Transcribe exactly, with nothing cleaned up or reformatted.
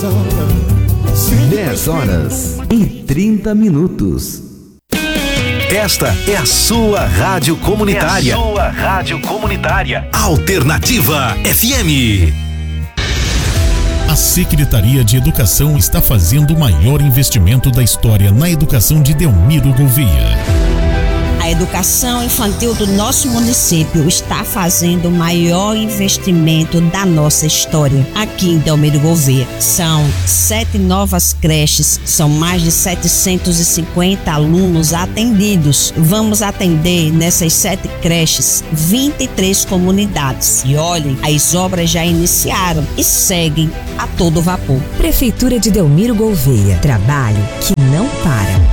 dez horas e trinta minutos. Esta é a sua rádio comunitária. É a sua rádio comunitária. Alternativa F M. A Secretaria de Educação está fazendo o maior investimento da história na educação de Delmiro Gouveia. A educação infantil do nosso município está fazendo o maior investimento da nossa história aqui em Delmiro Gouveia. São sete novas creches, são mais de setecentos e cinquenta alunos atendidos. Vamos atender nessas sete creches vinte e três comunidades. E olhem, as obras já iniciaram e seguem a todo vapor. Prefeitura de Delmiro Gouveia, trabalho que não para.